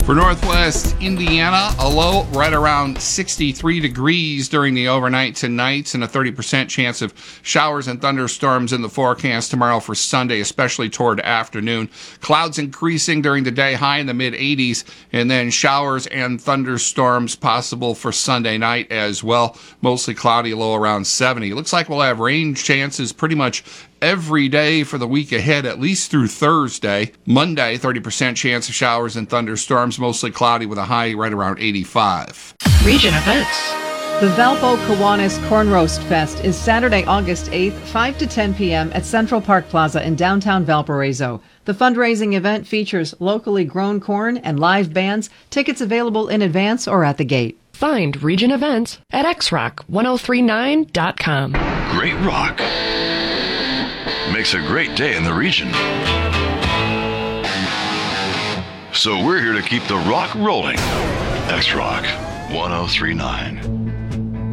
For Northwest Indiana, a low right around 63 degrees during the overnight tonight, and a 30% chance of showers and thunderstorms in the forecast tomorrow for Sunday, especially toward afternoon. Clouds increasing during the day, high in the mid-80s, and then showers and thunderstorms possible for Sunday night as well. Mostly cloudy, low around 70. Looks like we'll have rain chances pretty much every day for the week ahead, at least through Thursday. Monday, 30% chance of showers and thunderstorms, mostly cloudy with a high right around 85. Region events. The Valpo Kiwanis Corn Roast Fest is Saturday, August 8th, 5 to 10 p.m. at Central Park Plaza in downtown Valparaiso. The fundraising event features locally grown corn and live bands. Tickets available in advance or at the gate. Find region events at xrock1039.com. Great rock makes a great day in the region. So we're here to keep the rock rolling. X-Rock 1039.